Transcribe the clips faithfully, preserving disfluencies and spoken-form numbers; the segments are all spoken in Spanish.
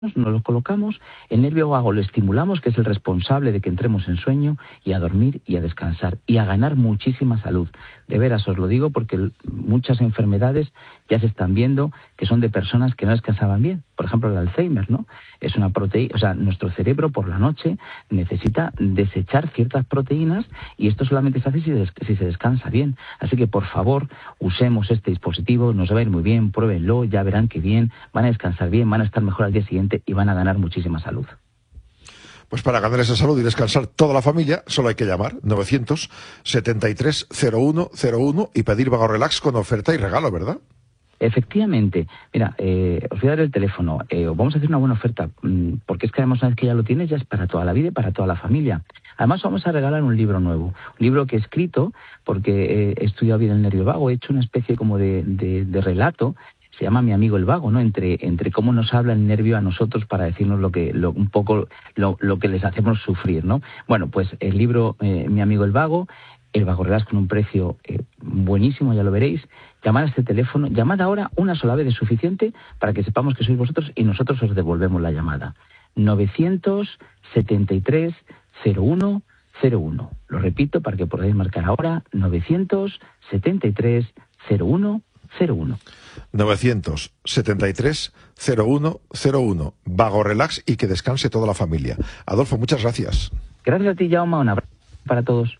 nos lo colocamos, el nervio vago lo estimulamos, que es el responsable de que entremos en sueño, y a dormir y a descansar y a ganar muchísima salud. De veras os lo digo porque muchas enfermedades ya se están viendo que son de personas que no descansaban bien. Por ejemplo, el Alzheimer, ¿no? Es una proteína, o sea, nuestro cerebro por la noche necesita desechar ciertas proteínas y esto solamente se hace si, des si se descansa bien. Así que, por favor, usemos este dispositivo, nos va a ir muy bien, pruébenlo, ya verán que bien, van a descansar bien, van a estar mejor al día siguiente y van a ganar muchísima salud. Pues para ganar esa salud y descansar toda la familia, solo hay que llamar novecientos setenta y tres cero uno cero uno y pedir Vago Relax con oferta y regalo, ¿verdad? Efectivamente. Mira, eh, os voy a dar el teléfono. Eh, vamos a hacer una buena oferta, mmm, porque es que además una vez que ya lo tienes, ya es para toda la vida y para toda la familia. Además vamos a regalar un libro nuevo, un libro que he escrito, porque eh, he estudiado bien el nervio vago, he hecho una especie como de, de, de relato. Se llama Mi amigo el vago, ¿no? Entre, entre cómo nos habla el nervio a nosotros para decirnos lo que, lo, un poco lo, lo que les hacemos sufrir, ¿no? Bueno, pues el libro eh, Mi amigo el vago, el Vago Relax con un precio eh, buenísimo, ya lo veréis. Llamad a este teléfono, llamad ahora, una sola vez es suficiente para que sepamos que sois vosotros y nosotros os devolvemos la llamada. novecientos setenta y tres cero uno cero uno. Lo repito para que podáis marcar ahora, novecientos setenta y tres cero uno cero uno. novecientos setenta y tres cero uno cero uno. Vago Relax y que descanse toda la familia. Adolfo, muchas gracias. Gracias a ti, Jaume. Un abrazo para todos.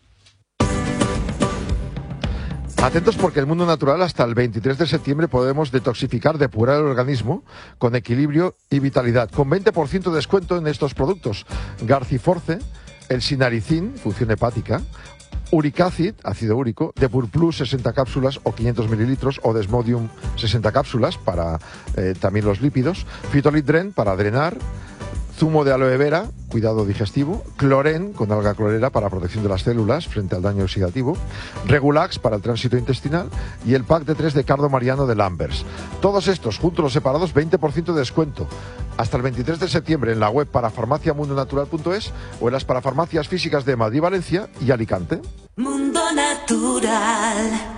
Atentos porque el mundo natural hasta el veintitrés de septiembre podemos detoxificar, depurar el organismo con equilibrio y vitalidad. Con veinte por ciento de descuento en estos productos. Garciforce, el Sinaricin, función hepática, Uricacid, ácido úrico, Depur Plus sesenta cápsulas o quinientos mililitros o Desmodium sesenta cápsulas para eh, también los lípidos, Fitolitdren para drenar, zumo de aloe vera, cuidado digestivo, Cloren con alga clorera para protección de las células frente al daño oxidativo, Regulax para el tránsito intestinal y el pack de tres de Cardo Mariano de Lambers. Todos estos, juntos los separados, veinte por ciento de descuento. Hasta el veintitrés de septiembre en la web parafarmaciamundonatural punto es o en las parafarmacias físicas de Madrid, Valencia y Alicante. Mundo Natural.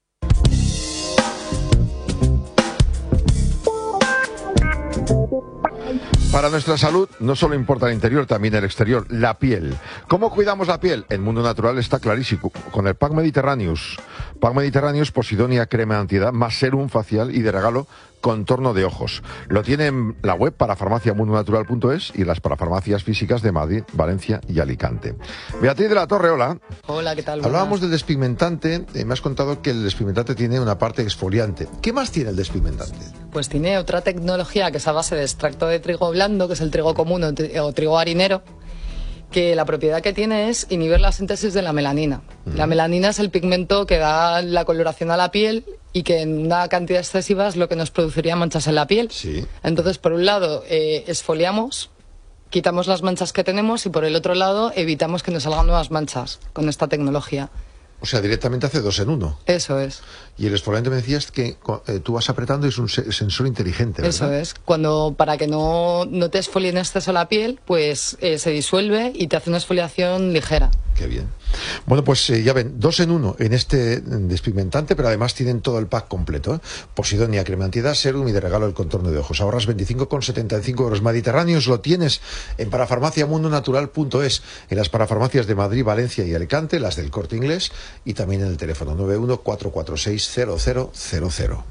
Para nuestra salud no solo importa el interior, también el exterior, la piel. ¿Cómo cuidamos la piel? En Mundo Natural está clarísimo, con el Pack Mediterraneus. Pack Mediterraneus, Posidonia crema antiedad, más serum facial y de regalo contorno de ojos. Lo tiene en la web parafarmaciamundonatural punto es y en las parafarmacias físicas de Madrid, Valencia y Alicante. Beatriz de la Torre, hola. Hola, ¿qué tal? Hablábamos Buenas. del despigmentante, eh, me has contado que el despigmentante tiene una parte exfoliante. ¿Qué más tiene el despigmentante? Pues tiene otra tecnología que es a base de extracto de trigo blando, que es el trigo común o, tri o trigo harinero, que la propiedad que tiene es inhibir la síntesis de la melanina. Mm. La melanina es el pigmento que da la coloración a la piel y que en una cantidad excesiva es lo que nos produciría manchas en la piel. Sí. Entonces, por un lado, eh, exfoliamos, quitamos las manchas que tenemos y por el otro lado evitamos que nos salgan nuevas manchas con esta tecnología. O sea, directamente hace dos en uno. Eso es. Y el exfoliante me decías que eh, tú vas apretando y es un se sensor inteligente, ¿verdad? Eso es. Cuando, para que no, no te exfolie en exceso la piel, pues eh, se disuelve y te hace una exfoliación ligera. Qué bien. Bueno, pues eh, ya ven, dos en uno en este despigmentante, pero además tienen todo el pack completo, ¿eh? Posidonia, crema antiedad, serum y de regalo el contorno de ojos. Ahorras veinticinco con setenta y cinco euros. Mediterráneos lo tienes en parafarmaciamundonatural punto es, en las parafarmacias de Madrid, Valencia y Alicante, las del Corte Inglés y también en el teléfono nueve uno cuatro cuatro seis cero cero cero cero.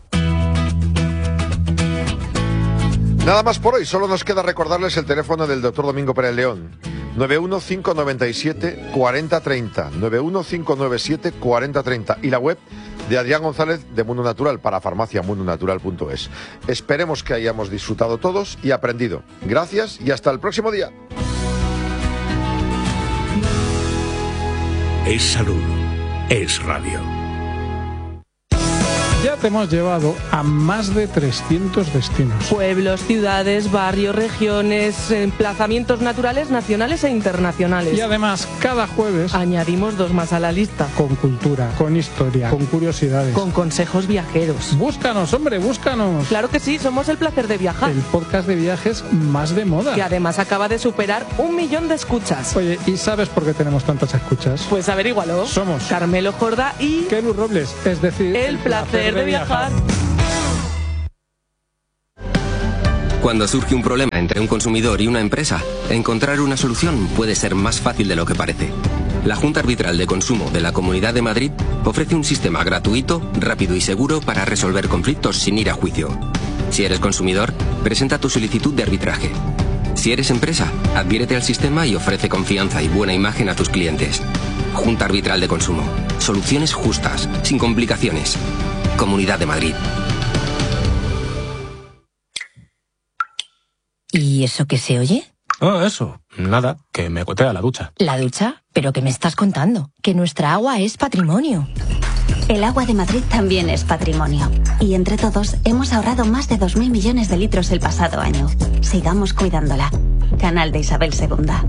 Nada más por hoy, solo nos queda recordarles el teléfono del doctor Domingo Pérez León. nueve uno cinco nueve siete cuatro cero tres cero, nueve uno cinco nueve siete cuatro cero tres cero y la web de Adrián González de Mundo Natural para farmaciamundonatural punto es. Esperemos que hayamos disfrutado todos y aprendido. Gracias y hasta el próximo día. Es salud, es radio. Ya te hemos llevado a más de trescientos destinos. Pueblos, ciudades, barrios, regiones, emplazamientos naturales, nacionales e internacionales. Y además, cada jueves añadimos dos más a la lista. Con cultura, con historia, con curiosidades. Con consejos viajeros. Búscanos, hombre, búscanos. Claro que sí, somos El Placer de Viajar. El podcast de viajes más de moda. Que además acaba de superar un millón de escuchas. Oye, ¿y sabes por qué tenemos tantas escuchas? Pues averígualo. Somos Carmelo Jordá y Kelu Robles, es decir, El, el placer, placer de viajar. Cuando surge un problema entre un consumidor y una empresa, encontrar una solución puede ser más fácil de lo que parece. La Junta Arbitral de Consumo de la Comunidad de Madrid ofrece un sistema gratuito, rápido y seguro para resolver conflictos sin ir a juicio. Si eres consumidor, presenta tu solicitud de arbitraje. Si eres empresa, adhiérete al sistema y ofrece confianza y buena imagen a tus clientes. Junta Arbitral de Consumo. Soluciones justas, sin complicaciones. Comunidad de Madrid. ¿Y eso qué se oye? Oh, eso. Nada, que me gotea la ducha. ¿La ducha? ¿Pero qué me estás contando? Que nuestra agua es patrimonio. El agua de Madrid también es patrimonio. Y entre todos hemos ahorrado más de dos mil millones de litros el pasado año. Sigamos cuidándola. Canal de Isabel segunda.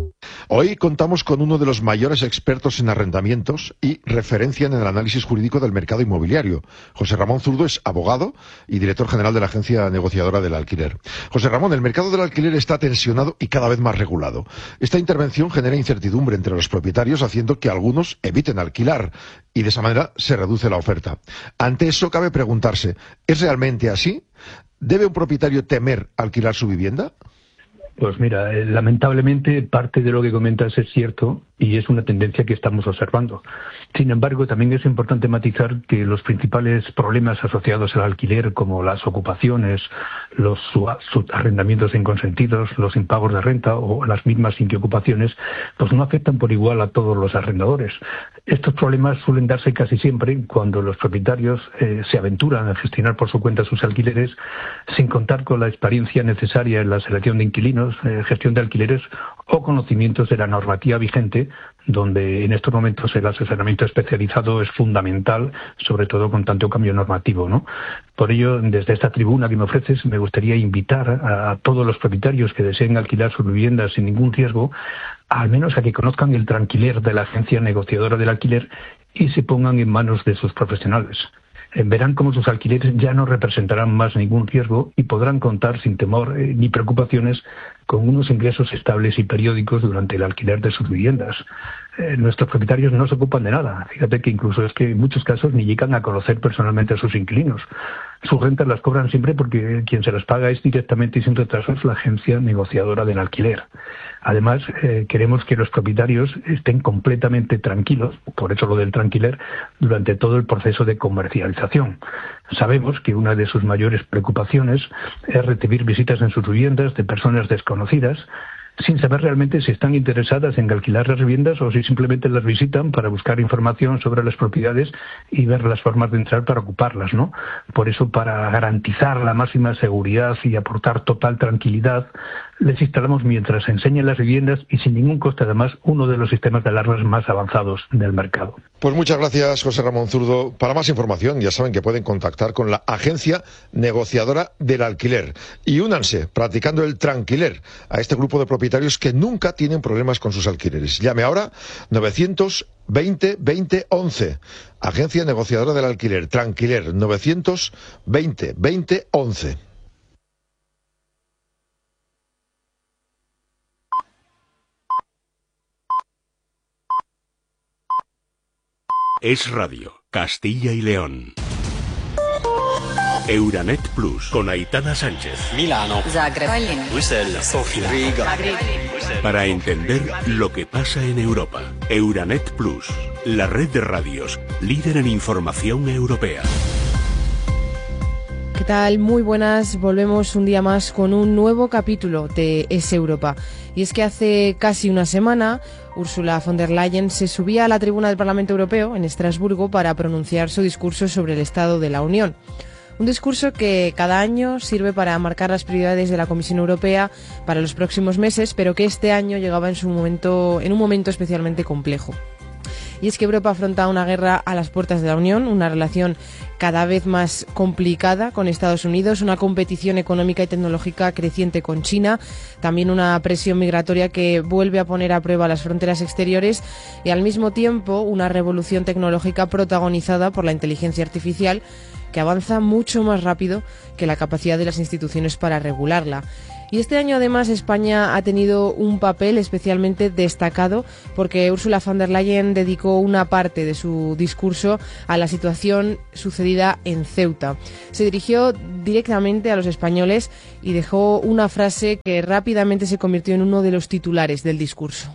Hoy contamos con uno de los mayores expertos en arrendamientos y referencia en el análisis jurídico del mercado inmobiliario. José Ramón Zurdo es abogado y director general de la Agencia Negociadora del Alquiler. José Ramón, el mercado del alquiler está tensionado y cada vez más regulado. Esta intervención genera incertidumbre entre los propietarios, haciendo que algunos eviten alquilar y de esa manera se reduce la oferta. Ante eso cabe preguntarse, ¿es realmente así? ¿Debe un propietario temer alquilar su vivienda? Pues mira, eh, lamentablemente parte de lo que comentas es cierto y es una tendencia que estamos observando. Sin embargo, también es importante matizar que los principales problemas asociados al alquiler, como las ocupaciones, los arrendamientos inconsentidos, los impagos de renta o las mismas inquiocupaciones, pues no afectan por igual a todos los arrendadores. Estos problemas suelen darse casi siempre cuando los propietarios eh, se aventuran a gestionar por su cuenta sus alquileres sin contar con la experiencia necesaria en la selección de inquilinos, eh, gestión de alquileres o conocimientos de la normativa vigente, donde en estos momentos el asesoramiento especializado es fundamental, sobre todo con tanto cambio normativo, ¿no? Por ello, desde esta tribuna que me ofreces, me gustaría invitar a, a todos los propietarios que deseen alquilar sus viviendas sin ningún riesgo, al menos a que conozcan el tranquiler de la Agencia Negociadora del Alquiler y se pongan en manos de sus profesionales. Verán cómo sus alquileres ya no representarán más ningún riesgo y podrán contar sin temor eh, ni preocupaciones con unos ingresos estables y periódicos durante el alquiler de sus viviendas. Eh, nuestros propietarios no se ocupan de nada. Fíjate que incluso es que en muchos casos ni llegan a conocer personalmente a sus inquilinos. Sus rentas las cobran siempre porque quien se las paga es directamente y sin retrasos la Agencia Negociadora del Alquiler. Además, eh, queremos que los propietarios estén completamente tranquilos, por eso lo del tranquiler, durante todo el proceso de comercialización. Sabemos que una de sus mayores preocupaciones es recibir visitas en sus viviendas de personas desconocidas, sin saber realmente si están interesadas en alquilar las viviendas o si simplemente las visitan para buscar información sobre las propiedades y ver las formas de entrar para ocuparlas, ¿no? Por eso, para garantizar la máxima seguridad y aportar total tranquilidad, les instalamos mientras enseñan las viviendas y sin ningún coste además uno de los sistemas de alarmas más avanzados del mercado. Pues muchas gracias, José Ramón Zurdo. Para más información ya saben que pueden contactar con la Agencia Negociadora del Alquiler y únanse practicando el tranquiler a este grupo de propietarios que nunca tienen problemas con sus alquileres. Llame ahora novecientos veinte veinte once. Agencia Negociadora del Alquiler, Tranquiler, novecientos veinte veinte once. Es Radio, Castilla y León. Euranet Plus, con Aitana Sánchez. Milano. Zagreb. Bruselas. Sofía. Riga. Para entender lo que pasa en Europa. Euranet Plus, la red de radios, líder en información europea. ¿Qué tal? Muy buenas. Volvemos un día más con un nuevo capítulo de Es Europa. Y es que hace casi una semana Ursula von der Leyen se subía a la tribuna del Parlamento Europeo en Estrasburgo para pronunciar su discurso sobre el Estado de la Unión. Un discurso que cada año sirve para marcar las prioridades de la Comisión Europea para los próximos meses, pero que este año llegaba en su momento, en un momento especialmente complejo. Y es que Europa afronta una guerra a las puertas de la Unión, una relación cada vez más complicada con Estados Unidos, una competición económica y tecnológica creciente con China, también una presión migratoria que vuelve a poner a prueba las fronteras exteriores y al mismo tiempo una revolución tecnológica protagonizada por la inteligencia artificial que avanza mucho más rápido que la capacidad de las instituciones para regularla. Y este año además España ha tenido un papel especialmente destacado porque Ursula von der Leyen dedicó una parte de su discurso a la situación sucedida en Ceuta. Se dirigió directamente a los españoles y dejó una frase que rápidamente se convirtió en uno de los titulares del discurso.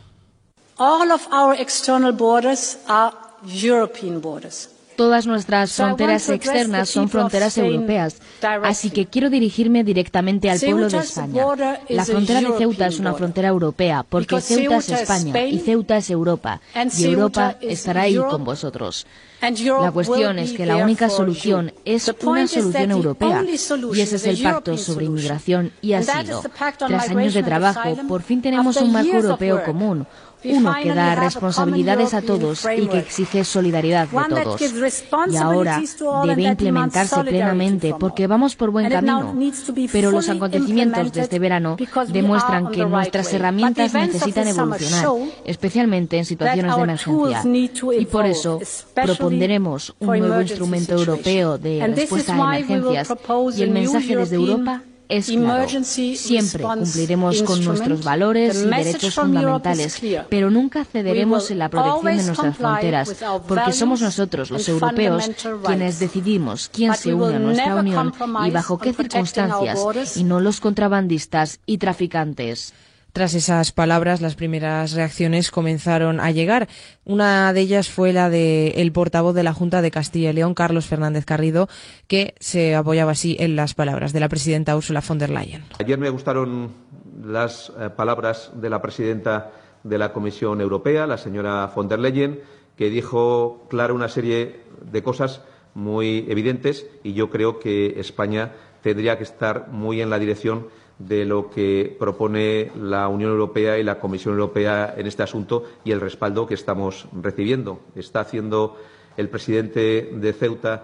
All of our external borders are European borders. Todas nuestras fronteras externas son fronteras europeas, así que quiero dirigirme directamente al pueblo de España. La frontera de Ceuta es una frontera europea, porque Ceuta es España y Ceuta es Europa, y Europa estará ahí con vosotros. La cuestión es que la única solución es una solución europea, y ese es el Pacto sobre Inmigración y Asilo. Tras años de trabajo, por fin tenemos un marco europeo común, uno que da responsabilidades a todos y que exige solidaridad de todos. Y ahora debe implementarse plenamente porque vamos por buen camino. Pero los acontecimientos de este verano demuestran que nuestras herramientas necesitan evolucionar, especialmente en situaciones de emergencia. Y por eso propondremos un nuevo instrumento europeo de respuesta a emergencias, y el mensaje desde Europa es claro. Siempre cumpliremos con nuestros valores y derechos fundamentales, pero nunca cederemos en la protección de nuestras fronteras, porque somos nosotros, los europeos, quienes decidimos quién se une a nuestra unión y bajo qué circunstancias, y no los contrabandistas y traficantes. Tras esas palabras, las primeras reacciones comenzaron a llegar. Una de ellas fue la del portavoz de la Junta de Castilla y León, Carlos Fernández Garrido, que se apoyaba así en las palabras de la presidenta Ursula von der Leyen. Ayer me gustaron las eh, palabras de la presidenta de la Comisión Europea, la señora von der Leyen, que dijo clara una serie de cosas muy evidentes, y yo creo que España tendría que estar muy en la dirección de lo que propone la Unión Europea y la Comisión Europea en este asunto y el respaldo que estamos recibiendo. Está haciendo el presidente de Ceuta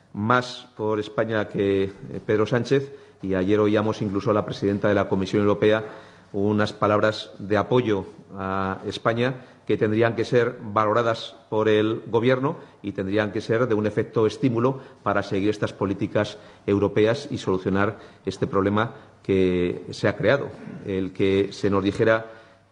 más por España que Pedro Sánchez, y ayer oíamos incluso a la presidenta de la Comisión Europea unas palabras de apoyo a España que tendrían que ser valoradas por el Gobierno y tendrían que ser de un efecto estímulo para seguir estas políticas europeas y solucionar este problema que se ha creado. El que se nos dijera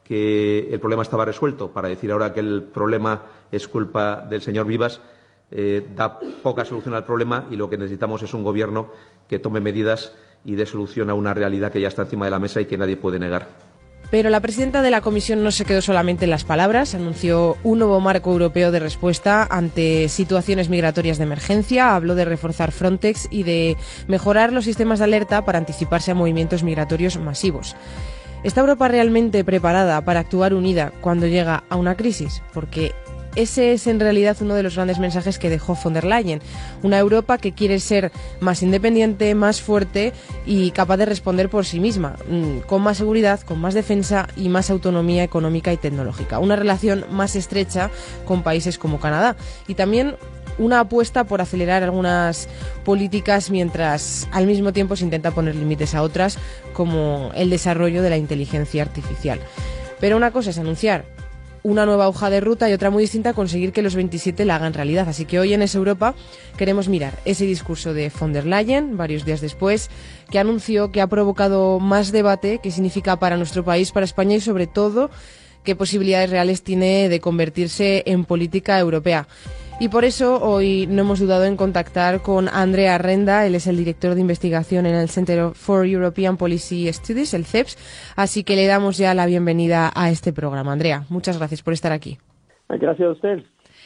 que el problema estaba resuelto para decir ahora que el problema es culpa del señor Vivas eh, da poca solución al problema, y lo que necesitamos es un Gobierno que tome medidas y dé solución a una realidad que ya está encima de la mesa y que nadie puede negar. Pero la presidenta de la Comisión no se quedó solamente en las palabras, anunció un nuevo marco europeo de respuesta ante situaciones migratorias de emergencia, habló de reforzar Frontex y de mejorar los sistemas de alerta para anticiparse a movimientos migratorios masivos. ¿Está Europa realmente preparada para actuar unida cuando llega a una crisis? Porque ese es en realidad uno de los grandes mensajes que dejó von der Leyen. Una Europa que quiere ser más independiente, más fuerte y capaz de responder por sí misma, con más seguridad, con más defensa y más autonomía económica y tecnológica. Una relación más estrecha con países como Canadá. Y también una apuesta por acelerar algunas políticas mientras al mismo tiempo se intenta poner límites a otras, como el desarrollo de la inteligencia artificial. Pero una cosa es anunciar una nueva hoja de ruta y otra muy distinta conseguir que los veintisiete la hagan realidad. Así que hoy en Es Europa queremos mirar ese discurso de von der Leyen, varios días después, que anunció que ha provocado más debate, qué significa para nuestro país, para España y sobre todo qué posibilidades reales tiene de convertirse en política europea. Y por eso hoy no hemos dudado en contactar con Andrea Renda. Él es el director de investigación en el Center for European Policy Studies, el C E P S. Así que le damos ya la bienvenida a este programa. Andrea, muchas gracias por estar aquí. Gracias a usted.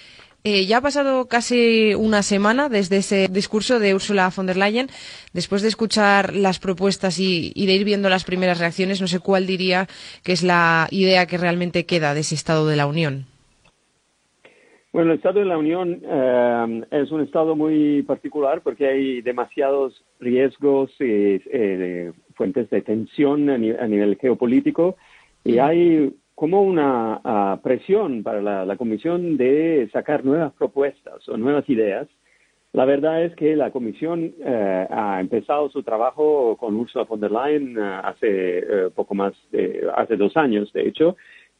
Eh, ya ha pasado casi una semana desde ese discurso de Ursula von der Leyen. Después de escuchar las propuestas y, y de ir viendo las primeras reacciones, no sé cuál diría que es la idea que realmente queda de ese Estado de la Unión. Bueno, el Estado de la Unión eh, es un Estado muy particular porque hay demasiados riesgos y eh, fuentes de tensión a, ni a nivel geopolítico, y hay como una uh, presión para la, la Comisión de sacar nuevas propuestas o nuevas ideas. La verdad es que la Comisión eh, ha empezado su trabajo con Ursula von der Leyen uh, hace eh, poco más de, hace dos años, de hecho,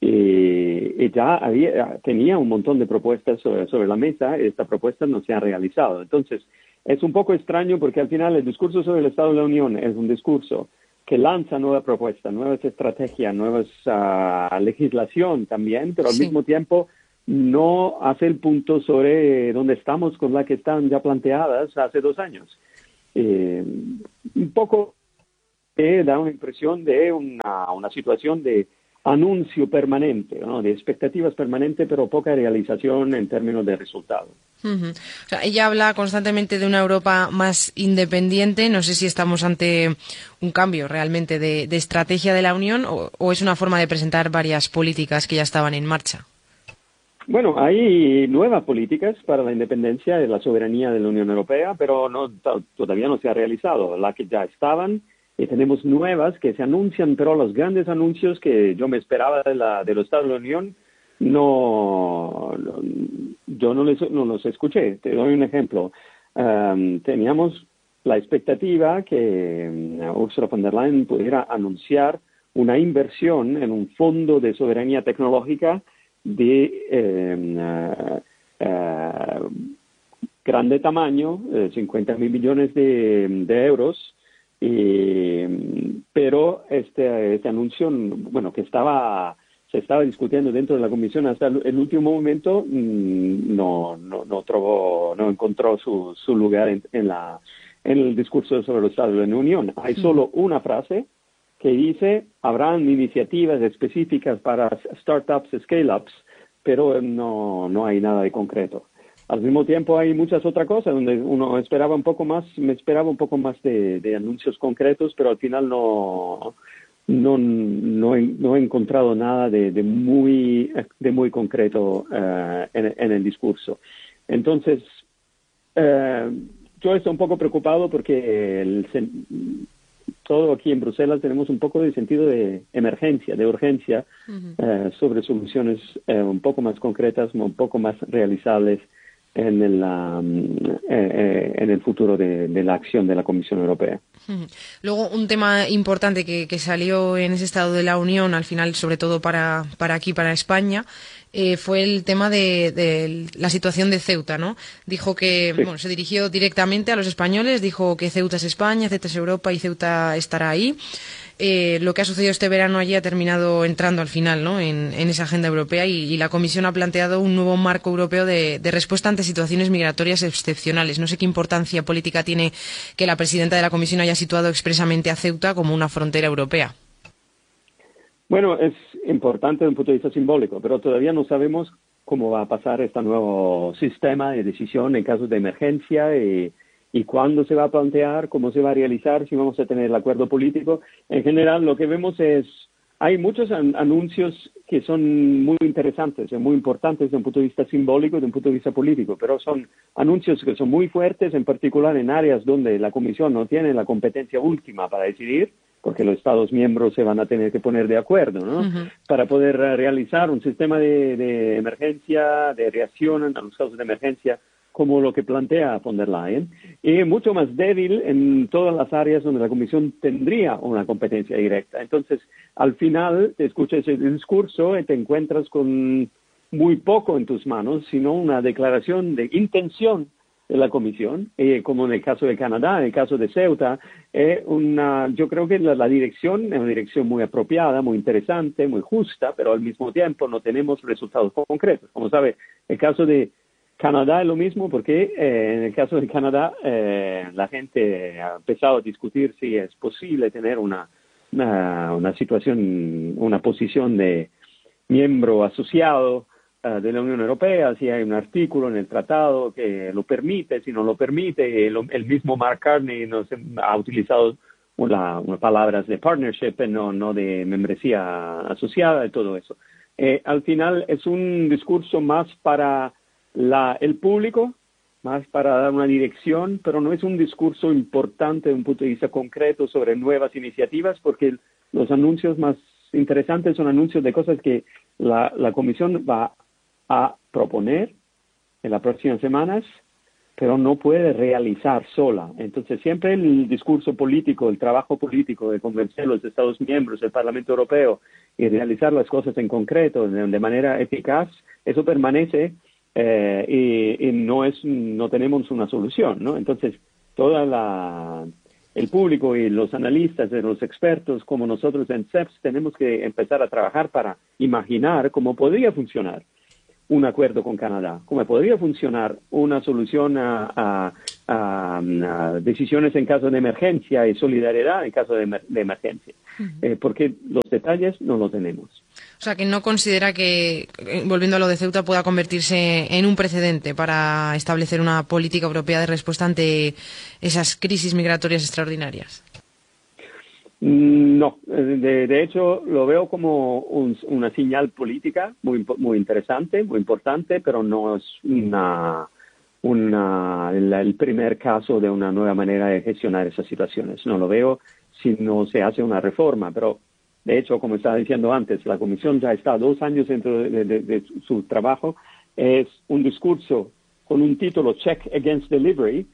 y, y ya había, tenía un montón de propuestas sobre, sobre la mesa. Esta propuesta no se ha realizado. Entonces, es un poco extraño porque al final el discurso sobre el Estado de la Unión es un discurso que lanza nuevas propuestas, nuevas estrategias, nuevas uh, legislación también, pero al Sí. mismo tiempo no hace el punto sobre dónde estamos con las que están ya planteadas hace dos años. Eh, un poco eh, da una impresión de una, una situación de anuncio permanente, ¿no? De expectativas permanentes, pero poca realización en términos de resultados. Ujú. O sea, ella habla constantemente de una Europa más independiente. No sé si estamos ante un cambio realmente de, de estrategia de la Unión o, o es una forma de presentar varias políticas que ya estaban en marcha. Bueno, hay nuevas políticas para la independencia y la soberanía de la Unión Europea, pero no, to- todavía no se ha realizado. Las que ya estaban, y tenemos nuevas que se anuncian, pero los grandes anuncios que yo me esperaba de, la, de los Estados de la Unión, no, no yo no, les, no los escuché. Te doy un ejemplo. Um, teníamos la expectativa que um, Ursula von der Leyen pudiera anunciar una inversión en un fondo de soberanía tecnológica de eh, uh, uh, grande tamaño, eh, cincuenta mil millones de, de euros, y, pero este, este anuncio, bueno, que estaba se estaba discutiendo dentro de la comisión hasta el, el último momento, mmm, no, no, no, trobó, no encontró su, su lugar en, en, la, en el discurso sobre los Estados de la Unión. Hay solo una frase que dice, habrán iniciativas específicas para startups, scale-ups, pero no, no hay nada de concreto. Al mismo tiempo hay muchas otras cosas donde uno esperaba un poco más, me esperaba un poco más de, de anuncios concretos, pero al final no, no, no, he, no he encontrado nada de, de muy, de muy concreto uh, en, en el discurso. Entonces, uh, yo estoy un poco preocupado porque el, todo aquí en Bruselas tenemos un poco de sentido de emergencia, de urgencia, uh-huh. uh, sobre soluciones uh, un poco más concretas, un poco más realizables en el, um, eh, en el futuro de, de la acción de la Comisión Europea. Uh-huh. Luego, un tema importante que, que salió en ese Estado de la Unión, al final, sobre todo para, para aquí, para España, eh, fue el tema de, de la situación de Ceuta, ¿no? Dijo que, sí. bueno, se dirigió directamente a los españoles, dijo que Ceuta es España, Ceuta es Europa y Ceuta estará ahí. Eh, lo que ha sucedido este verano allí ha terminado entrando al final, ¿no? en, en esa agenda europea y, y la Comisión ha planteado un nuevo marco europeo de, de respuesta ante situaciones migratorias excepcionales. No sé qué importancia política tiene que la presidenta de la Comisión haya situado expresamente a Ceuta como una frontera europea. Bueno, es importante desde un punto de vista simbólico, pero todavía no sabemos cómo va a pasar este nuevo sistema de decisión en casos de emergencia y y cuándo se va a plantear, cómo se va a realizar, si vamos a tener el acuerdo político. En general, lo que vemos es, hay muchos an- anuncios que son muy interesantes, muy importantes desde un punto de vista simbólico y desde un punto de vista político, pero son anuncios que son muy fuertes, en particular en áreas donde la Comisión no tiene la competencia última para decidir, porque los Estados miembros se van a tener que poner de acuerdo, ¿no? Uh-huh. Para poder uh, realizar un sistema de, de emergencia, de reacción a los casos de emergencia, como lo que plantea von der Leyen, y mucho más débil en todas las áreas donde la Comisión tendría una competencia directa. Entonces, al final, te escuchas ese discurso y te encuentras con muy poco en tus manos, sino una declaración de intención de la Comisión, y como en el caso de Canadá, en el caso de Ceuta, eh, una, yo creo que la, la dirección es una dirección muy apropiada, muy interesante, muy justa, pero al mismo tiempo no tenemos resultados concretos. Como sabe, el caso de Canadá es lo mismo porque eh, en el caso de Canadá eh, la gente ha empezado a discutir si es posible tener una, una, una situación, una posición de miembro asociado uh, de la Unión Europea, si hay un artículo en el tratado que lo permite, si no lo permite. El, el mismo Mark Carney nos ha utilizado una, una palabras de partnership, no, no de membresía asociada y todo eso. Eh, al final es un discurso más para La, el público, más para dar una dirección, pero no es un discurso importante desde un punto de vista concreto sobre nuevas iniciativas, porque los anuncios más interesantes son anuncios de cosas que la, la Comisión va a proponer en las próximas semanas, pero no puede realizar sola. Entonces siempre el discurso político, el trabajo político de convencer a los Estados miembros, el Parlamento Europeo, y realizar las cosas en concreto, de, de manera eficaz, eso permanece. Eh, y, y no es no tenemos una solución, ¿no? Entonces toda la el público y los analistas y los expertos como nosotros en C E P S tenemos que empezar a trabajar para imaginar cómo podría funcionar un acuerdo con Canadá, cómo podría funcionar una solución a, a, a, a decisiones en caso de emergencia y solidaridad en caso de, emer de emergencia, uh-huh. eh, porque los detalles no los tenemos. O sea, que no considera que, volviendo a lo de Ceuta, pueda convertirse en un precedente para establecer una política europea de respuesta ante esas crisis migratorias extraordinarias. No, de, de hecho lo veo como un, una señal política muy muy interesante, muy importante, pero no es una, una el, el primer caso de una nueva manera de gestionar esas situaciones. No lo veo si no se hace una reforma, pero de hecho, como estaba diciendo antes, la Comisión ya está dos años dentro de, de, de su trabajo. Es un discurso con un título Check Against Delivery.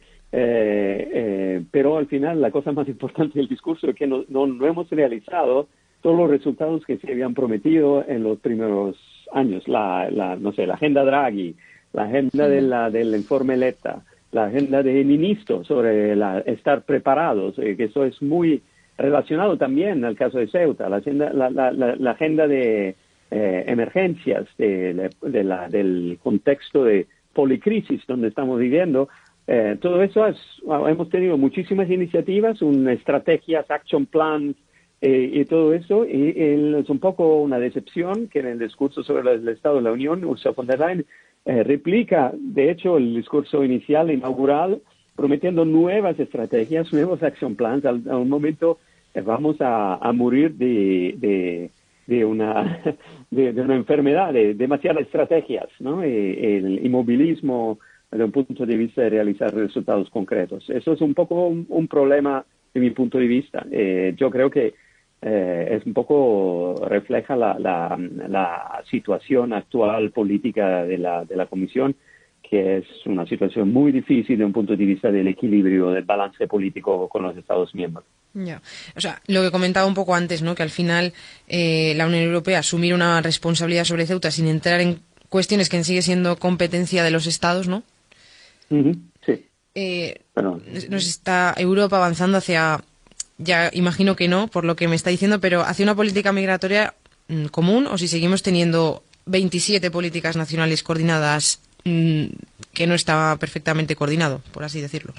Eh, eh, pero al final la cosa más importante del discurso es que no, no, no hemos realizado todos los resultados que se habían prometido en los primeros años. La, la no sé, la agenda Draghi, la agenda de la, del informe Letta, la agenda de ministro sobre la, estar preparados, eh, que eso es muy relacionado también al caso de Ceuta, la agenda, la, la, la, la agenda de eh, emergencias, de, de la, del contexto de policrisis donde estamos viviendo. Eh, todo eso es, hemos tenido muchísimas iniciativas, una estrategias, action plans eh, y todo eso, y, y es un poco una decepción que en el discurso sobre el Estado de la Unión, Ursula von der Leyen eh, replica, de hecho, el discurso inicial, inaugural, prometiendo nuevas estrategias, nuevos action plans. Al, a un momento eh, vamos a, a morir de, de, de, una, de, de una enfermedad, de demasiadas estrategias, ¿no? Eh, el inmovilismo desde un punto de vista de realizar resultados concretos. Eso es un poco un, un problema de mi punto de vista. Eh, yo creo que eh, es un poco refleja la, la, la situación actual política de la, de la Comisión, que es una situación muy difícil de un punto de vista del equilibrio, del balance político con los Estados miembros. Ya. O sea, lo que comentaba un poco antes, ¿no? Que al final eh, la Unión Europea asumir una responsabilidad sobre Ceuta sin entrar en cuestiones que sigue siendo competencia de los Estados, ¿no? Uh-huh, sí. Eh, bueno. Nos está Europa avanzando hacia, ya imagino que no, por lo que me está diciendo, pero hacia una política migratoria mmm, común, o si seguimos teniendo veintisiete políticas nacionales coordinadas mmm, que no está perfectamente coordinado, por así decirlo.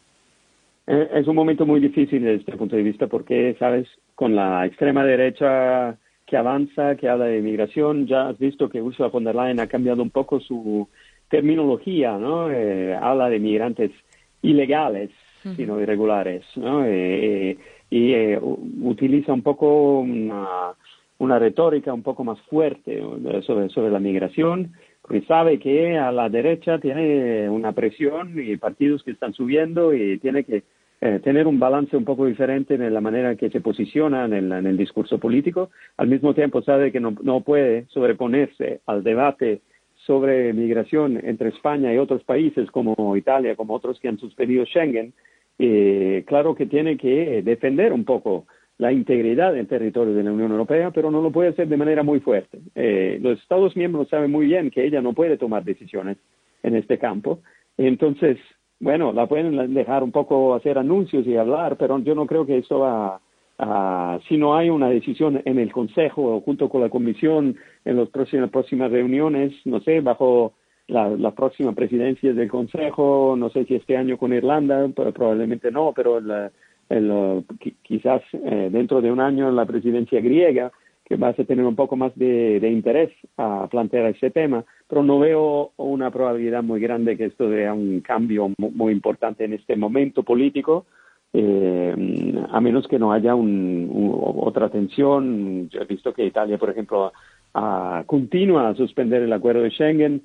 Eh, es un momento muy difícil desde este punto de vista porque, sabes, con la extrema derecha que avanza, que habla de migración, ya has visto que Ursula von der Leyen ha cambiado un poco su terminología, ¿no? Eh, habla de migrantes ilegales, uh-huh. sino irregulares, ¿no? Eh, eh, y eh, utiliza un poco una, una retórica un poco más fuerte sobre, sobre la migración, porque sabe que a la derecha tiene una presión y partidos que están subiendo y tiene que eh, tener un balance un poco diferente en la manera en que se posiciona en el, en el discurso político. Al mismo tiempo sabe que no, no puede sobreponerse al debate sobre migración entre España y otros países como Italia, como otros que han suspendido Schengen. Eh, claro que tiene que defender un poco la integridad del territorio de la Unión Europea, pero no lo puede hacer de manera muy fuerte. Eh, los Estados miembros saben muy bien que ella no puede tomar decisiones en este campo. Entonces, bueno, la pueden dejar un poco hacer anuncios y hablar, pero yo no creo que esto va a... Si no hay una decisión en el Consejo junto con la Comisión en las próximas, próximas reuniones, no sé, bajo la, la próxima presidencia del Consejo, no sé si este año con Irlanda, pero probablemente no, pero la, el, quizás eh, dentro de un año la presidencia griega, que va a tener un poco más de, de interés a plantear ese tema, pero no veo una probabilidad muy grande que esto sea un cambio muy, muy importante en este momento político, eh, a menos que no haya un, un, otra tensión. Yo he visto que Italia, por ejemplo, a, continúa a suspender el acuerdo de Schengen.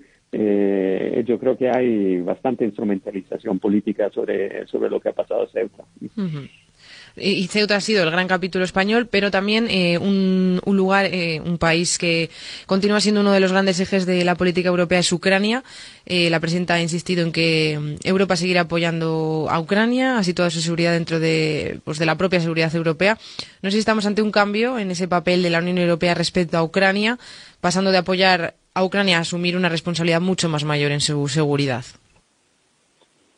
Eh, yo creo que hay bastante instrumentalización política sobre, sobre lo que ha pasado en Ceuta. Uh-huh. Y Ceuta ha sido el gran capítulo español, pero también eh, un, un lugar, eh, un país que continúa siendo uno de los grandes ejes de la política europea es Ucrania. Eh, la presidenta ha insistido en que Europa seguirá apoyando a Ucrania, así toda su seguridad dentro de, pues, de la propia seguridad europea. No sé si estamos ante un cambio en ese papel de la Unión Europea respecto a Ucrania, pasando de apoyar a Ucrania a asumir una responsabilidad mucho más mayor en su seguridad.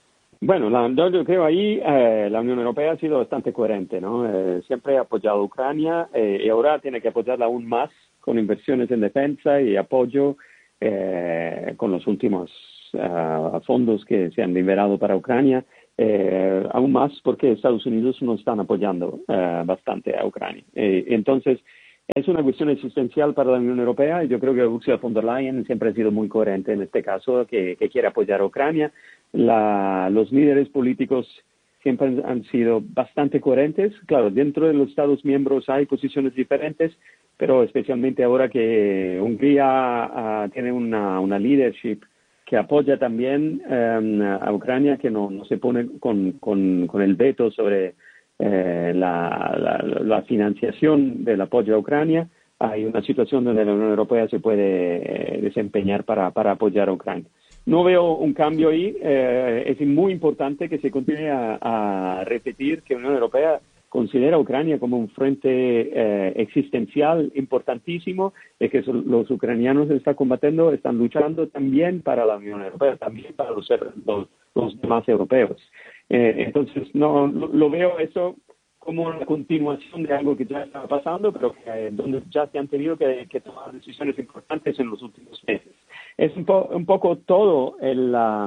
Bueno, la, yo creo ahí eh, la Unión Europea ha sido bastante coherente, ¿no? Eh, siempre ha apoyado a Ucrania eh, y ahora tiene que apoyarla aún más con inversiones en defensa y apoyo eh, con los últimos uh, fondos que se han liberado para Ucrania, eh, aún más porque Estados Unidos no están apoyando uh, bastante a Ucrania. Eh, entonces, es una cuestión existencial para la Unión Europea y yo creo que Ursula von der Leyen siempre ha sido muy coherente en este caso, que, que quiere apoyar a Ucrania. La, los líderes políticos siempre han, han sido bastante coherentes. Claro, dentro de los Estados miembros hay posiciones diferentes, pero especialmente ahora que Hungría uh, tiene una, una leadership que apoya también um, a Ucrania, que no, no se pone con, con, con el veto sobre eh, la, la, la financiación del apoyo a Ucrania. Hay una situación donde la Unión Europea se puede eh, desempeñar para, para apoyar a Ucrania. No veo un cambio ahí. Eh, es muy importante que se continúe a, a repetir que la Unión Europea considera a Ucrania como un frente eh, existencial importantísimo y que los ucranianos están combatiendo, están luchando también para la Unión Europea, también para los, los, los demás europeos. Eh, entonces, no lo, lo veo eso como la continuación de algo que ya estaba pasando, pero que, eh, donde ya se han tenido que, que tomar decisiones importantes en los últimos meses. Es un, po, un poco todo el, la,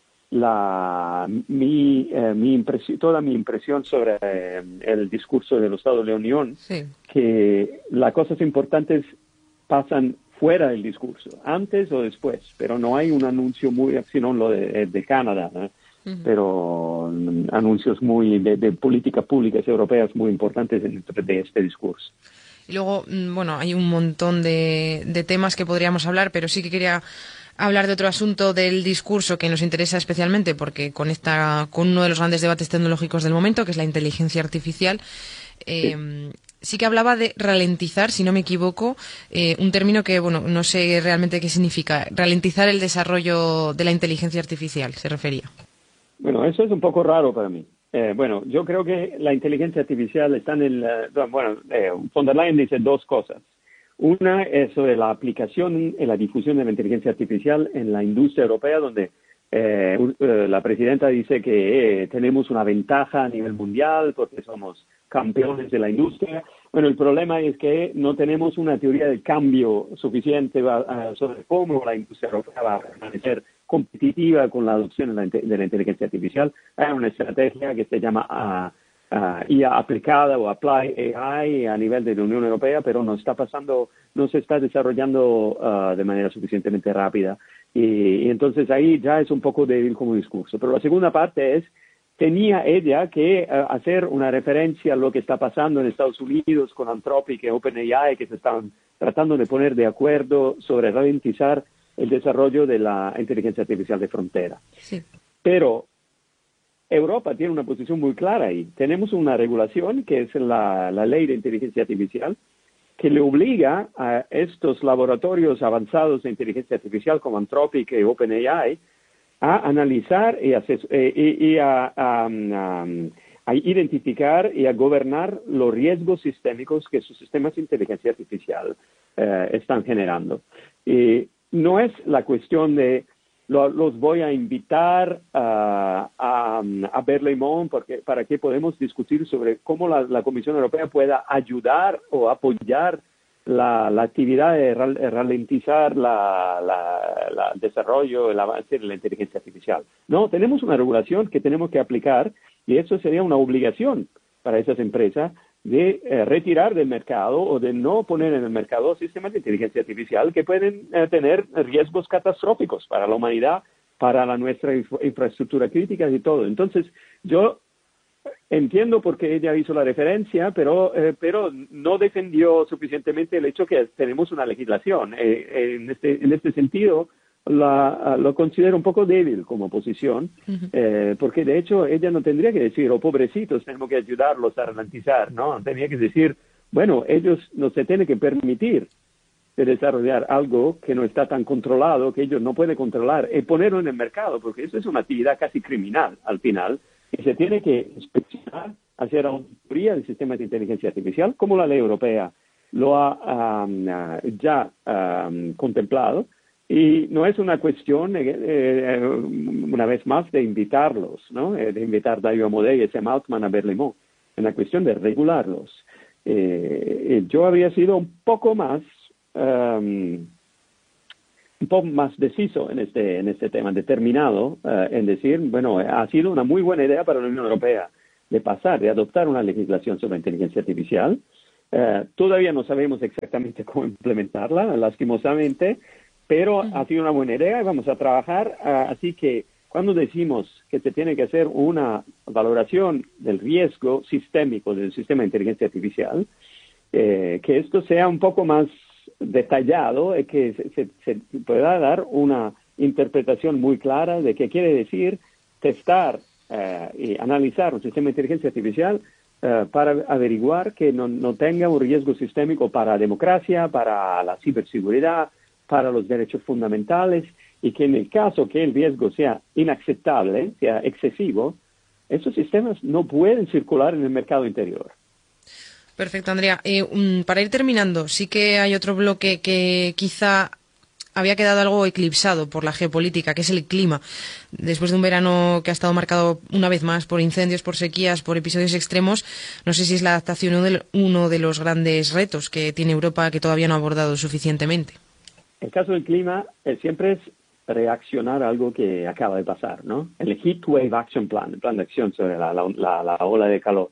la, mi, eh, mi impresión, toda mi impresión sobre eh, el discurso del Estado de la Unión, sí. Que las cosas importantes pasan fuera del discurso, antes o después, pero no hay un anuncio muy, sino lo de, de Canadá, ¿eh? Uh-huh. Pero um, anuncios muy de, de políticas públicas europeas muy importantes dentro de este discurso. Y luego, bueno, hay un montón de, de temas que podríamos hablar, pero sí que quería hablar de otro asunto del discurso que nos interesa especialmente porque conecta con uno de los grandes debates tecnológicos del momento, que es la inteligencia artificial. Eh, sí. sí que hablaba de ralentizar, si no me equivoco, eh, un término que, bueno, no sé realmente qué significa. Ralentizar el desarrollo de la inteligencia artificial, se refería. Bueno, eso es un poco raro para mí. Eh, bueno, yo creo que la inteligencia artificial está en el... Uh, bueno, eh, von der Leyen dice dos cosas. Una es sobre la aplicación y la difusión de la inteligencia artificial en la industria europea, donde eh, uh, la presidenta dice que eh, tenemos una ventaja a nivel mundial porque somos campeones de la industria. Bueno, el problema es que no tenemos una teoría de cambio suficiente uh, sobre cómo la industria europea va a permanecer competitiva con la adopción de la, de la inteligencia artificial. Hay una estrategia que se llama uh, uh, I A aplicada o Apply A I a nivel de la Unión Europea, pero no está pasando, no se está desarrollando uh, de manera suficientemente rápida. Y, y entonces ahí ya es un poco débil como discurso. Pero la segunda parte es, tenía ella que uh, hacer una referencia a lo que está pasando en Estados Unidos con Anthropic y OpenAI, que se están tratando de poner de acuerdo sobre ralentizar el desarrollo de la inteligencia artificial de frontera. Sí. Pero Europa tiene una posición muy clara ahí. Tenemos una regulación que es la, la ley de inteligencia artificial que le obliga a estos laboratorios avanzados de inteligencia artificial como Anthropic y OpenAI a analizar y, a, y, y a, a, a, a identificar y a gobernar los riesgos sistémicos que sus sistemas de inteligencia artificial eh, están generando. Y no es la cuestión de lo, los voy a invitar uh, a, a Berlaymont porque, para que podamos discutir sobre cómo la, la Comisión Europea pueda ayudar o apoyar la, la actividad de ralentizar la, la, la, el desarrollo, el avance de la inteligencia artificial. No, tenemos una regulación que tenemos que aplicar y eso sería una obligación para esas empresas de eh, retirar del mercado o de no poner en el mercado sistemas de inteligencia artificial que pueden eh, tener riesgos catastróficos para la humanidad, para la nuestra infra infraestructura crítica y todo. Entonces, yo entiendo por qué ella hizo la referencia, pero, eh, pero no defendió suficientemente el hecho que tenemos una legislación. Eh, en, este, en este sentido, La, lo considero un poco débil como posición, uh-huh. eh, porque de hecho ella no tendría que decir, oh, pobrecitos, tenemos que ayudarlos a ralentizar, ¿no? Tendría que decir, bueno, ellos no se tienen que permitir de desarrollar algo que no está tan controlado, que ellos no pueden controlar, y ponerlo en el mercado, porque eso es una actividad casi criminal al final, y se tiene que inspeccionar, hacer auditoría del sistema de inteligencia artificial, como la ley europea lo ha um, uh, ya um, contemplado. Y no es una cuestión, eh, eh, una vez más, de invitarlos, ¿no? Eh, de invitar Dario Amodei y Sam Altman a Berlaymont. Es una cuestión de regularlos. Eh, yo habría sido un poco más, um, un poco más deciso en este, en este tema, determinado uh, en decir, bueno, ha sido una muy buena idea para la Unión Europea de pasar, de adoptar una legislación sobre inteligencia artificial. Uh, todavía no sabemos exactamente cómo implementarla, lastimosamente, pero ha sido una buena idea y vamos a trabajar. Uh, así que cuando decimos que se tiene que hacer una valoración del riesgo sistémico del sistema de inteligencia artificial, eh, que esto sea un poco más detallado y que se, se, se pueda dar una interpretación muy clara de qué quiere decir testar eh, y analizar un sistema de inteligencia artificial eh, para averiguar que no, no tenga un riesgo sistémico para la democracia, para la ciberseguridad, para los derechos fundamentales, y que en el caso que el riesgo sea inaceptable, sea excesivo, esos sistemas no pueden circular en el mercado interior. Perfecto, Andrea. Eh, um, para ir terminando, sí que hay otro bloque que quizá había quedado algo eclipsado por la geopolítica, que es el clima. Después de un verano que ha estado marcado una vez más por incendios, por sequías, por episodios extremos, no sé si es la adaptación uno de, uno de los grandes retos que tiene Europa que todavía no ha abordado suficientemente. El caso del clima eh, siempre es reaccionar a algo que acaba de pasar, ¿no? El Heat Wave Action Plan, el plan de acción sobre la, la, la, la ola de calor.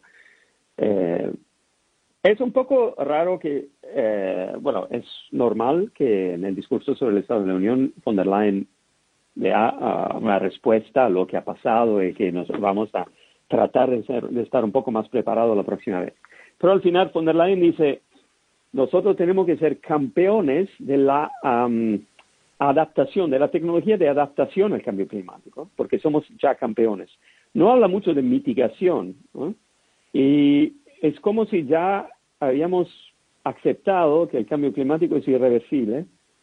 Eh, es un poco raro que, eh, bueno, es normal que en el discurso sobre el Estado de la Unión, von der Leyen le da uh, una respuesta a lo que ha pasado y que nos vamos a tratar de, ser, de estar un poco más preparados la próxima vez. Pero al final von der Leyen dice, nosotros tenemos que ser campeones de la um, adaptación, de la tecnología de adaptación al cambio climático, porque somos ya campeones. No habla mucho de mitigación, ¿no? Y es como si ya habíamos aceptado que el cambio climático es irreversible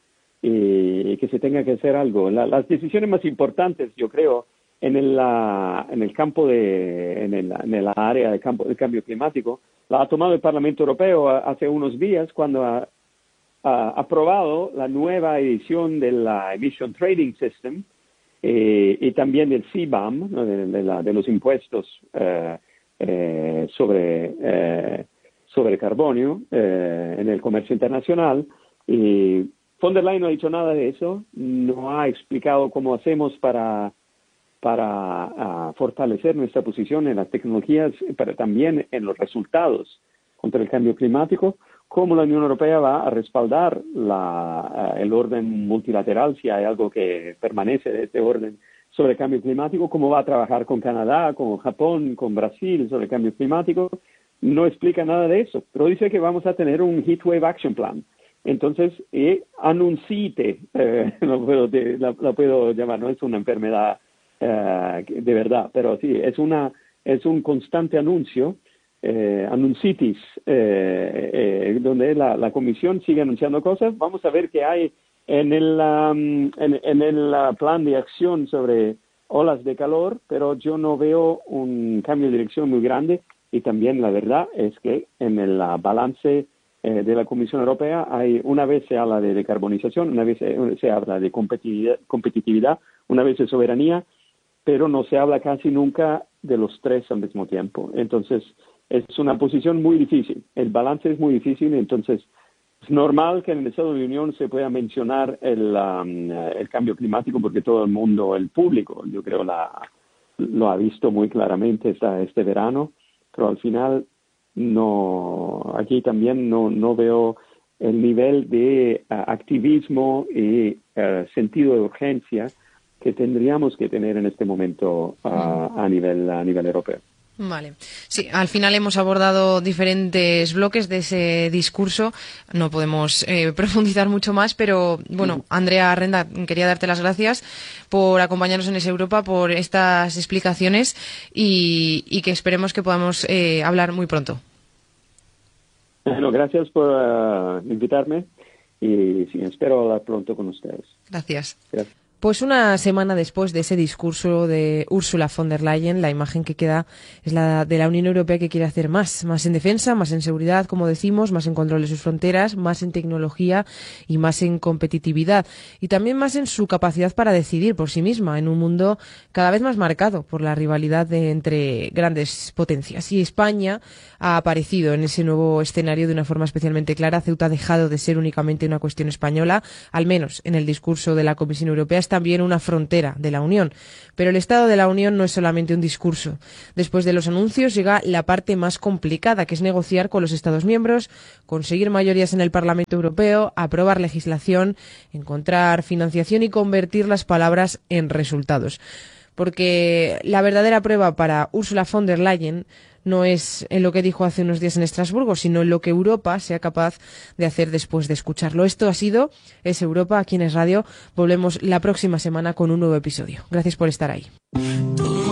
y que se tenga que hacer algo. La, las decisiones más importantes, yo creo, en el, la, en el campo de, en el, en el área del campo del cambio climático, la ha tomado el Parlamento Europeo hace unos días cuando ha, ha aprobado la nueva edición de la Emission Trading System eh, y también del C B A M, ¿no? de, de, la, de los impuestos eh, eh, sobre, eh, sobre carbonio eh, en el comercio internacional. Y von der Leyen no ha dicho nada de eso, no ha explicado cómo hacemos para para uh, fortalecer nuestra posición en las tecnologías, pero también en los resultados contra el cambio climático, cómo la Unión Europea va a respaldar la, uh, el orden multilateral, si hay algo que permanece de este orden sobre el cambio climático, cómo va a trabajar con Canadá, con Japón, con Brasil sobre el cambio climático. No explica nada de eso, pero dice que vamos a tener un Heat Wave Action Plan. Entonces, eh, anuncite, eh, lo, puedo, de, la, la puedo llamar, no es una enfermedad Uh, de verdad, pero sí, es una es un constante anuncio, eh, anuncitis, eh, eh, donde la, la Comisión sigue anunciando cosas. Vamos a ver qué hay en el, um, en, en el uh, plan de acción sobre olas de calor, pero yo no veo un cambio de dirección muy grande, y también la verdad es que en el uh, balance eh, de la Comisión Europea hay, una vez se habla de decarbonización, una vez se, se habla de competitividad, competitividad, una vez de soberanía, pero no se habla casi nunca de los tres al mismo tiempo. Entonces, es una posición muy difícil. El balance es muy difícil, entonces es normal que en el Estado de la Unión se pueda mencionar el, um, el cambio climático, porque todo el mundo, el público, yo creo, la, lo ha visto muy claramente esta, este verano, pero al final no, aquí también no, no veo el nivel de uh, activismo y uh, sentido de urgencia que tendríamos que tener en este momento uh, a nivel a nivel europeo. Vale. Sí, al final hemos abordado diferentes bloques de ese discurso. No podemos eh, profundizar mucho más, pero bueno, Andrea Arrenda, quería darte las gracias por acompañarnos en Es Europa, por estas explicaciones y, y que esperemos que podamos eh, hablar muy pronto. Bueno, gracias por uh, invitarme y sí, espero hablar pronto con ustedes. Gracias. Gracias. Pues una semana después de ese discurso de Ursula von der Leyen, la imagen que queda es la de la Unión Europea, que quiere hacer más, más en defensa, más en seguridad, como decimos, más en control de sus fronteras, más en tecnología y más en competitividad, y también más en su capacidad para decidir por sí misma en un mundo cada vez más marcado por la rivalidad de, entre grandes potencias. Y España ha aparecido en ese nuevo escenario de una forma especialmente clara. Ceuta ha dejado de ser únicamente una cuestión española, al menos en el discurso de la Comisión Europea. Es también una frontera de la Unión. Pero el Estado de la Unión no es solamente un discurso. Después de los anuncios llega la parte más complicada, que es negociar con los Estados miembros, conseguir mayorías en el Parlamento Europeo, aprobar legislación, encontrar financiación y convertir las palabras en resultados. Porque la verdadera prueba para Ursula von der Leyen no es en lo que dijo hace unos días en Estrasburgo, sino en lo que Europa sea capaz de hacer después de escucharlo. Esto ha sido Es Europa, aquí en Es Radio. Volvemos la próxima semana con un nuevo episodio. Gracias por estar ahí.